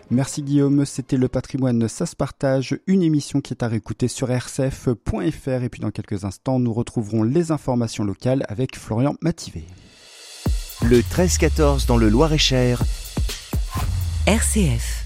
Merci Guillaume, c'était Le Patrimoine, ça se partage, une émission qui est à réécouter sur rcf.fr et puis dans quelques instants nous retrouverons les informations locales avec Florian Mativet. Le 13-14 dans le Loir-et-Cher. RCF.